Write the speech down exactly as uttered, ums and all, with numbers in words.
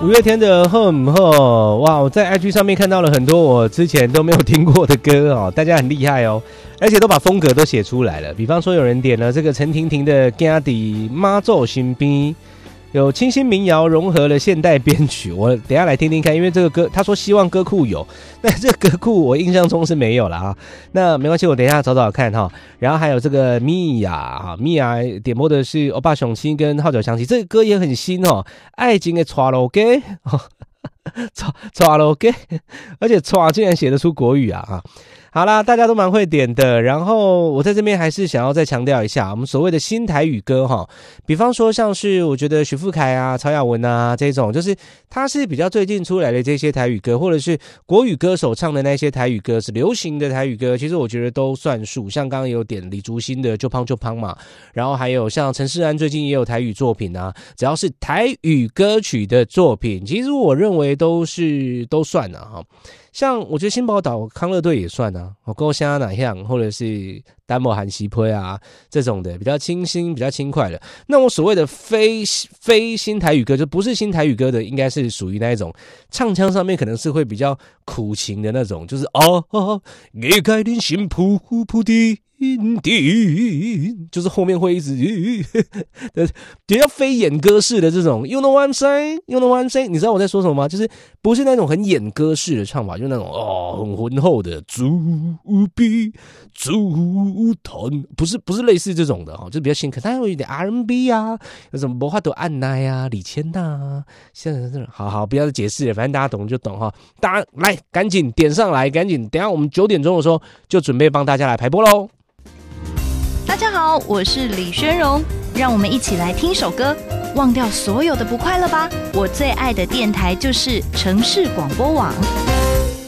五月天的哼哼，哇！我在 I G 上面看到了很多我之前都没有听过的歌哦，大家很厉害哦，而且都把风格都写出来了。比方说，有人点了这个陈婷婷的《家底妈祖新兵》，有清新民谣融合了现代编曲。我等一下来听听看，因为这个歌他说希望歌库有，但这个歌库我印象中是没有了啊。那没关系，我等一下找找看哈。然后还有这个米娅哈，米娅点播的是欧巴雄七跟号角响起，这个歌也很新哦，爱情的抓楼给。抓抓了 OK， 而且抓竟然写得出国语啊！好啦，大家都蛮会点的。然后我在这边还是想要再强调一下，我们所谓的新台语歌哈，比方说像是我觉得许富凯啊、曹雅文啊这种，就是他是比较最近出来的这些台语歌，或者是国语歌手唱的那些台语歌，是流行的台语歌，其实我觉得都算数。像刚刚有点李竹新的就胖就胖嘛，然后还有像陈世安最近也有台语作品啊，只要是台语歌曲的作品，其实我认为都是都算啊哈。像我觉得新宝岛康乐队也算啊，我跟香哪样，或者是丹某韩西推啊这种的比较清新、比较轻快的。那我所谓的非非新台语歌，就不是新台语歌的，应该是属于那一种唱腔上面可能是会比较苦情的那种，就是哦哦，你改变心扑扑的。就是后面会一直比较非演歌式的这种 You know what I'm saying? You know what I'm saying? 你知道我在说什么吗？就是不是那种很演歌式的唱法，就是那种哦很浑厚的竹笔竹藤，不是不是类似这种的哦，就比较新，可它有一点 R and B 啊，有什么魔法朵安奈啊、李千娜啊，现在这种好好不要再解释了，反正大家懂就懂哈。大家来赶紧点上来，赶紧等一下我们九点钟的时候就准备帮大家来排播喽。 大家好，我是李宣荣，让我们一起来听首歌，忘掉所有的不快乐吧。我最爱的电台就是城市广播网。